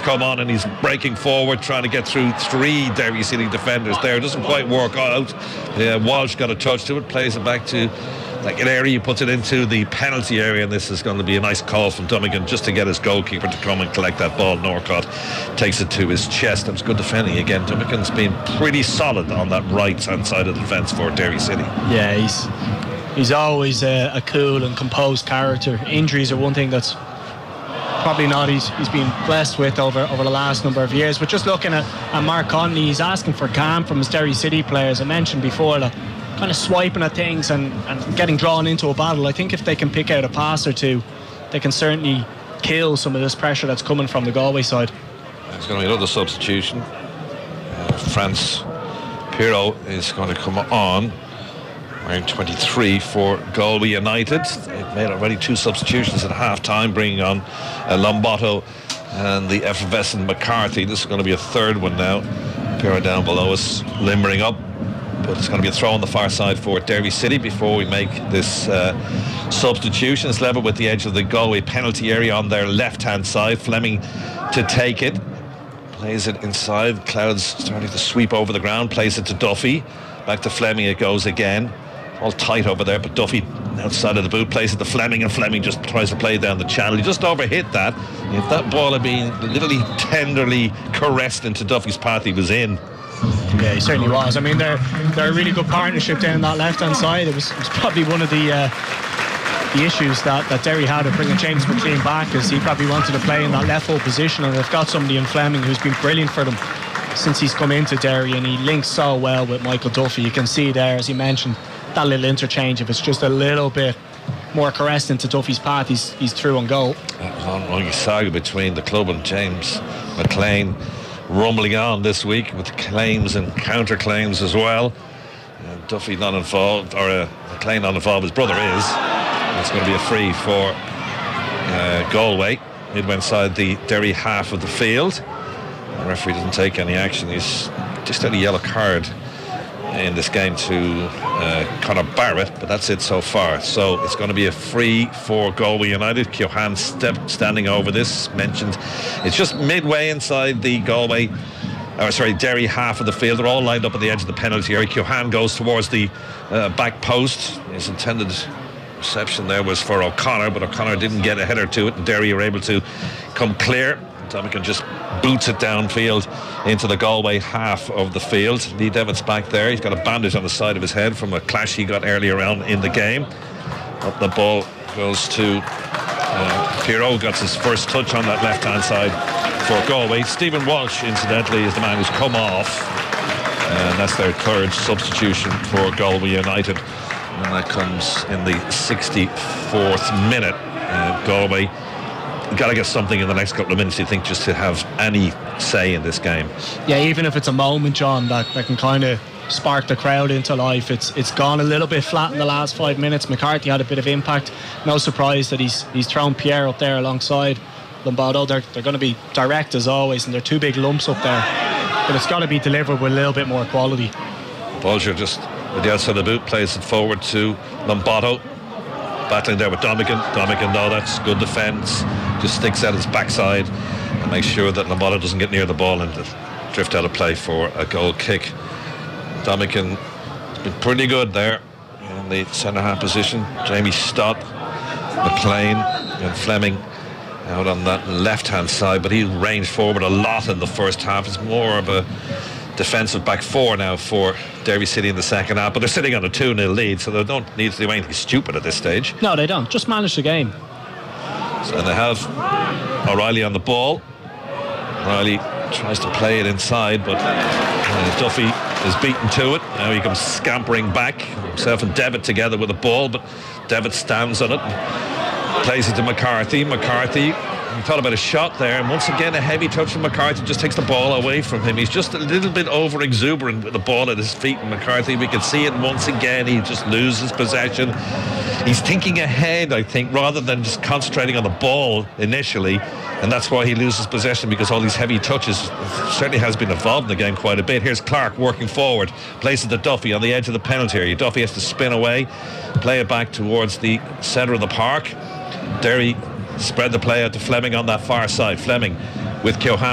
come on and he's breaking forward, trying to get through 3 Derry City defenders there. It doesn't quite work out. Walsh got a touch to it, plays it back to like an area, he puts it into the penalty area, and this is going to be a nice call from Dummigan just to get his goalkeeper to come and collect that ball. Norcott takes it to his chest. That was good defending again. Dummigan's been pretty solid on that right hand side of the defence for Derry City. Yeah, he's always a cool and composed character. Injuries are one thing that's probably not he's been blessed with over the last number of years. But just looking at Mark Connolly, he's asking for calm from his Derry City players. I mentioned before that kind of swiping at things and getting drawn into a battle. I think if they can pick out a pass or two, they can certainly kill some of this pressure that's coming from the Galway side. There's going to be another substitution. France Pirro is going to come on, wearing 23 for Galway United. They've made already 2 substitutions at half-time, bringing on Lombato and the effervescent McCarthy. This is going to be a third one now. Pirro down below us, limbering up. But it's going to be a throw on the far side for Derry City before we make this substitution. It's level with the edge of the Galway penalty area on their left-hand side. Fleming to take it. Plays it inside. Clouds starting to sweep over the ground. Plays it to Duffy. Back to Fleming it goes again. All tight over there, but Duffy outside of the boot plays it to Fleming, and Fleming just tries to play down the channel. He just overhit that. If that ball had been literally tenderly caressed into Duffy's path, he was in. Yeah, he certainly was. I mean, they're a really good partnership down that left-hand side. It was probably one of the issues that Derry had of bringing James McLean back, as he probably wanted to play in that left full position, and they've got somebody in Fleming who's been brilliant for them since he's come into Derry, and he links so well with Michael Duffy. You can see there, as he mentioned, that little interchange. If it's just a little bit more caressed into Duffy's path, he's through and goal. That was an ongoing saga between the club and James McLean, rumbling on this week with claims and counterclaims as well. Duffy not involved, or McLean not involved, his brother is. It's going to be a free for Galway, midway inside the Derry half of the field. The referee doesn't take any action. He's just had a yellow card in this game to Conor Barrett, but that's it so far. So it's going to be a free for Galway United. Keohane standing over this, mentioned it's just midway inside the Derry half of the field. They're all lined up at the edge of the penalty area. Keohane goes towards the back post. His intended reception there was for O'Connor, but O'Connor didn't get a header to it, and Derry are able to come clear. Dominican just boots it downfield into the Galway half of the field. Lee Devitt's back there. He's got a bandage on the side of his head from a clash he got earlier on in the game. Up the ball goes to Pirro, got his first touch on that left-hand side for Galway. Stephen Walsh, incidentally, is the man who's come off, and that's their third substitution for Galway United, and that comes in the 64th minute. Galway got to get something in the next couple of minutes, you think, just to have any say in this game. Yeah, even if it's a moment, John, that can kind of spark the crowd into life. It's gone a little bit flat in the last 5 minutes. McCarthy had a bit of impact. No surprise that he's thrown Pierre up there alongside Lombardo. They're going to be direct as always, and they're 2 big lumps up there, but it's got to be delivered with a little bit more quality. Bolger just with the outside of the boot plays it forward to Lombardo, battling there with Dominican. No, that's good defence. Just sticks out his backside and makes sure that Lombardo doesn't get near the ball and drift out of play for a goal kick. Dominican has been pretty good there in the centre half position. Jamie Stott, McLean and Fleming out on that left hand side, but he ranged forward a lot in the first half. It's more of a defensive back four now for Derry City in the second half, but they're sitting on a 2-0 lead, so they don't need to do anything stupid at this stage. No, they don't. Just manage the game. So they have O'Reilly on the ball. O'Reilly tries to play it inside, but Duffy is beaten to it. Now he comes scampering back, himself and Devitt together with the ball, but Devitt stands on it and plays it to McCarthy. He thought about a shot there, and once again a heavy touch from McCarthy just takes the ball away from him. He's just a little bit over exuberant with the ball at his feet, and McCarthy, we can see it once again, he just loses possession. He's thinking ahead, I think, rather than just concentrating on the ball initially, and that's why he loses possession, because all these heavy touches certainly has been involved in the game quite a bit. Here's Clark working forward, places to Duffy on the edge of the penalty area. Duffy has to spin away, play it back towards the centre of the park. Derry spread the play out to Fleming on that far side. Fleming with Keohane